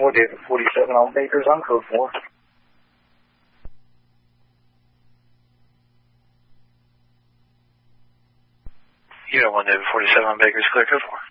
4, David 47 on Bakers on code 4. You got 1, David 47 on Bakers, clear code 4.